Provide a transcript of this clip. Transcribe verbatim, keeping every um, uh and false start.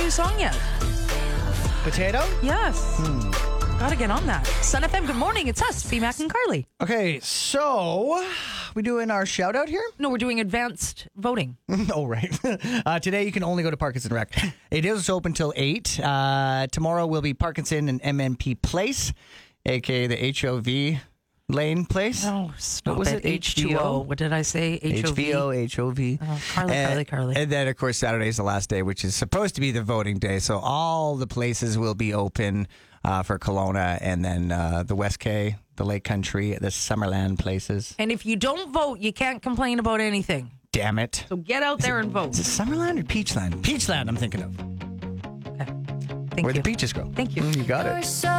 new song yet. Potato? Yes. Hmm. Gotta get on that. Sun F M, good morning. It's us, B Mac and Carly. Okay, so we doing our shout out here? No, we're doing advanced voting. Oh, right. Uh, today you can only go to Parkinson Rec. It is open till eight. Uh, tomorrow will be Parkinson and M M P Place, a k a the H O V Lane Place. Oh, stop What was it. it? H two O. What did I say? H O V. H V O, H O V. Oh, Carly, and, Carly, Carly. And then, of course, Saturday is the last day, which is supposed to be the voting day. So all the places will be open uh, for Kelowna, and then uh, the West K, the Lake Country, the Summerland places. And if you don't vote, you can't complain about anything. Damn it. So get out there and vote. Is it Summerland or Peachland? Peachland, I'm thinking of. Okay. Thank Where you. the peaches grow. Thank you. You got it.